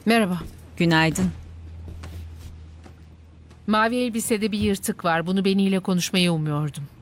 Merhaba. Günaydın. Mavi elbisede bir yırtık var. Bunu Beni ile konuşmayı umuyordum.